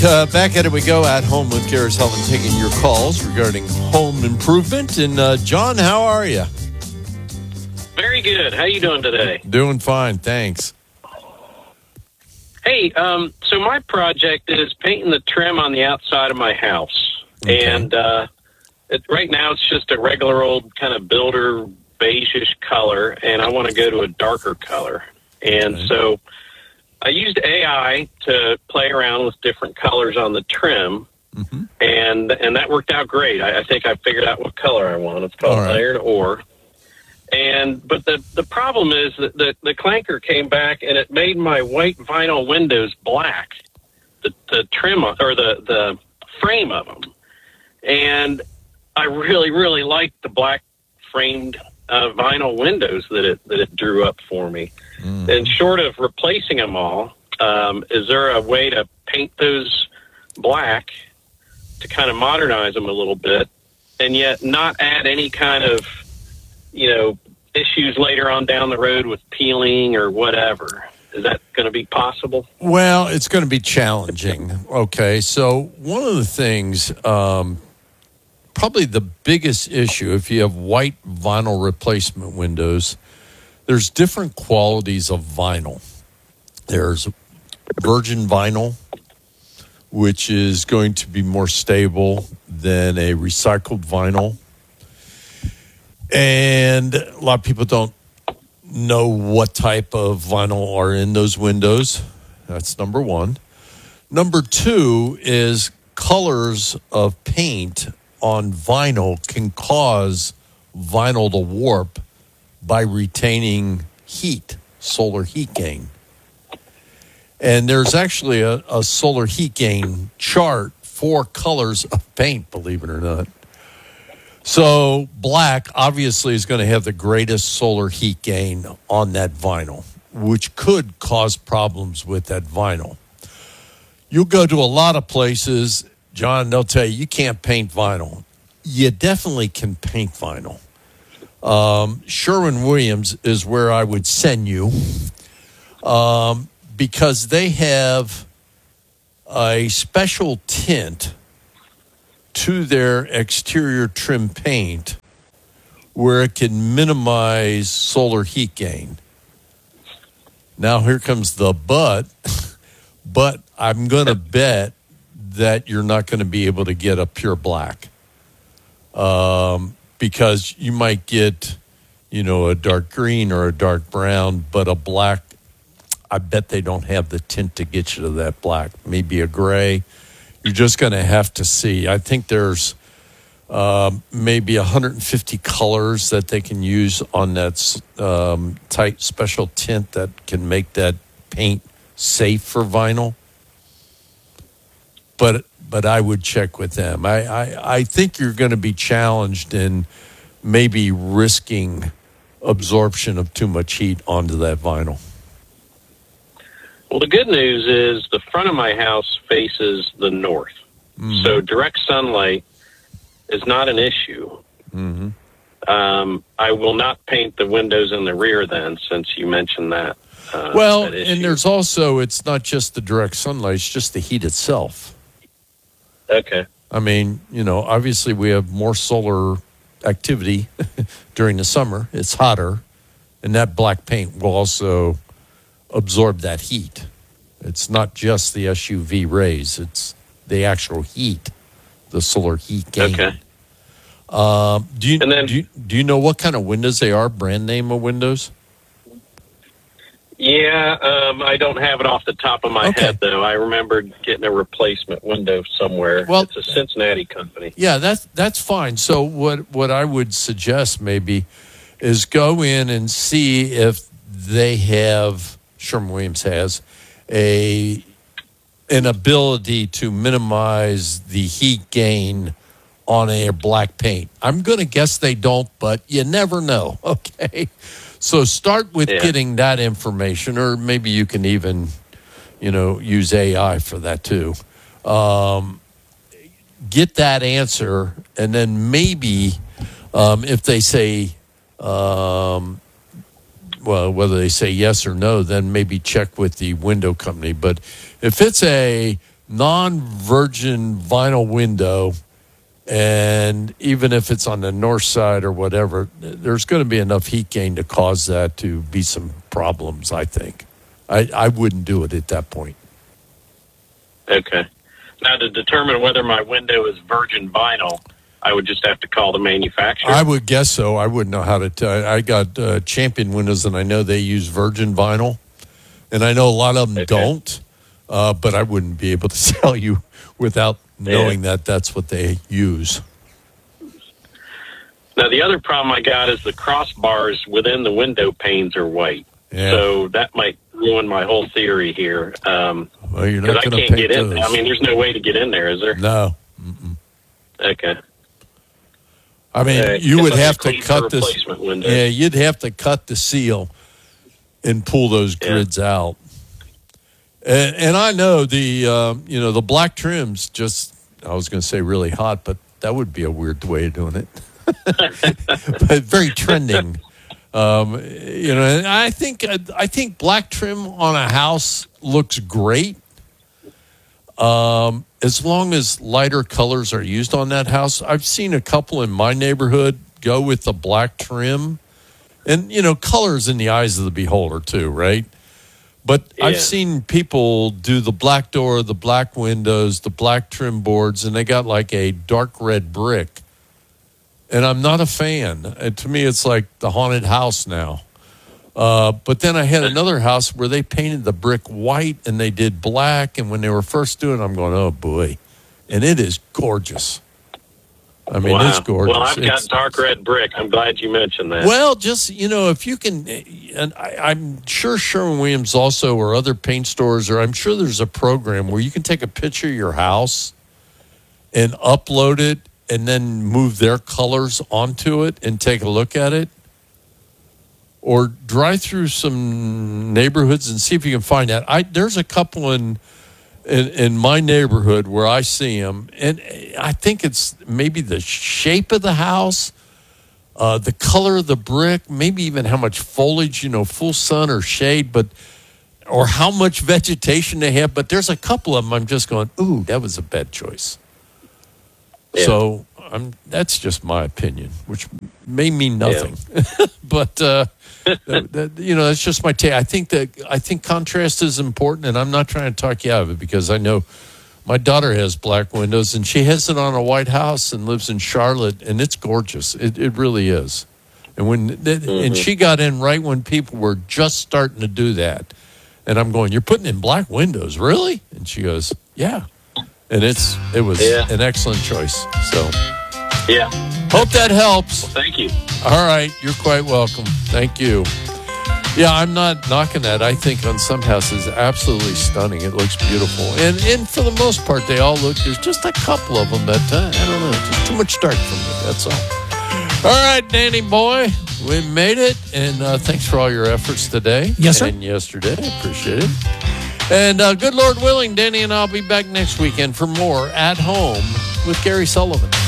Back at it we go at home with Garris Helman taking your calls regarding home improvement. And John, how are you? Very good. How you doing today? Doing fine, thanks. Hey, so my project is painting the trim on the outside of my house. Okay. And right now it's just a regular old kind of builder beige-ish color, and I want to go to a darker color. And so I used AI to play around with different colors on the trim, and that worked out great. I think I figured out what color I want. It's called Layered Ore. But the problem is that the clanker came back and it made my white vinyl windows black, the trim or the frame of them. And I really, really liked the black framed vinyl windows that it drew up for me. And short of replacing them all, is there a way to paint those black to kind of modernize them a little bit and yet not add any kind of, issues later on down the road with peeling or whatever? Is that going to be possible? Well, it's going to be challenging. Okay, so one of the things, probably the biggest issue, if you have white vinyl replacement windows, there's different qualities of vinyl. There's virgin vinyl, which is going to be more stable than a recycled vinyl. And a lot of people don't know what type of vinyl are in those windows. That's number one. Number two is colors of paint on vinyl can cause vinyl to warp by retaining heat, solar heat gain. And there's actually a solar heat gain chart for colors of paint, believe it or not. So black obviously is going to have the greatest solar heat gain on that vinyl, which could cause problems with that vinyl. You'll go to a lot of places, John, they'll tell you can't paint vinyl. You definitely can paint vinyl. Sherwin-Williams is where I would send you because they have a special tint to their exterior trim paint where it can minimize solar heat gain. Now here comes the but I'm going to bet that you're not going to be able to get a pure black because you might get, a dark green or a dark brown, but a black, I bet they don't have the tint to get you to that black. Maybe a gray. You're just going to have to see. I think there's maybe 150 colors that they can use on that tight special tint that can make that paint safe for vinyl. But I would check with them. I think you're going to be challenged in maybe risking absorption of too much heat onto that vinyl. Well, the good news is the front of my house faces the north. So direct sunlight is not an issue. I will not paint the windows in the rear then, since you mentioned that. That and there's also, it's not just the direct sunlight, it's just the heat itself. Okay. I mean, obviously we have more solar activity during the summer. It's hotter, and that black paint will also absorb that heat. It's not just the SUV rays, it's the actual heat, the solar heat gain. Okay. Do you know what kind of windows they are, brand name of windows? Yeah, I don't have it off the top of my head, though. I remember getting a replacement window somewhere. Well, it's a Cincinnati company. Yeah, that's fine. So what I would suggest maybe is go in and see if they have, Sherwin-Williams has, an ability to minimize the heat gain on a black paint. I'm going to guess they don't, but you never know, okay? So start with getting that information, or maybe you can even, use AI for that too. Get that answer, and then maybe if they say, whether they say yes or no, then maybe check with the window company. But if it's a non-virgin vinyl window, and even if it's on the north side or whatever, there's going to be enough heat gain to cause that to be some problems, I think. I wouldn't do it at that point. Okay. Now, to determine whether my window is virgin vinyl, I would just have to call the manufacturer. I would guess so. I wouldn't know how to tell. I got Champion windows, and I know they use virgin vinyl, and I know a lot of them don't, but I wouldn't be able to tell you without knowing that that's what they use. Now, the other problem I got is the crossbars within the window panes are white. Yeah. So that might ruin my whole theory here. Well, you're not Because I going to can't paint get in. those. I mean, there's no way to get in there, is there? No. Okay. I mean, you Guess would I have clean to the cut this. replacement window. Yeah, you'd have to cut the seal and pull those grids out. And I know the black trim's just, I was going to say really hot, but that would be a weird way of doing it. But very trending. And I think black trim on a house looks great. As long as lighter colors are used on that house. I've seen a couple in my neighborhood go with the black trim. And, color's in the eyes of the beholder too, right? But I've seen people do the black door, the black windows, the black trim boards, and they got like a dark red brick. And I'm not a fan. And to me, it's like the haunted house now. But then I had another house where they painted the brick white and they did black. And when they were first doing it, I'm going, oh, boy. And it is gorgeous. I mean, wow. It's gorgeous. Well, I've got dark red brick. I'm glad you mentioned that. Well, just, if you can, and I'm sure Sherwin-Williams also, or other paint stores, or I'm sure there's a program where you can take a picture of your house and upload it and then move their colors onto it and take a look at it. Or drive through some neighborhoods and see if you can find that. There's a couple in my neighborhood where I see them, and I think it's maybe the shape of the house, the color of the brick, maybe even how much foliage, full sun or shade, or how much vegetation they have. But there's a couple of them I'm just going, ooh, that was a bad choice. Yeah. So that's just my opinion, which may mean nothing, but that's just my take. I think contrast is important, and I'm not trying to talk you out of it because I know my daughter has black windows, and she has it on a white house and lives in Charlotte, and it's gorgeous. It really is. And and she got in right when people were just starting to do that, and I'm going, "You're putting in black windows, really?" And she goes, "Yeah." And it was an excellent choice. So, hope that helps. Well, thank you. All right, you're quite welcome. Thank you. Yeah, I'm not knocking that. I think on some houses, absolutely stunning. It looks beautiful, and for the most part, they all look. There's just a couple of them that I don't know, just too much dark for me. That's all. All right, Danny boy, we made it, and thanks for all your efforts today. Yes, sir. And yesterday, appreciate it. And good Lord willing, Danny and I'll be back next weekend for more At Home with Gary Sullivan.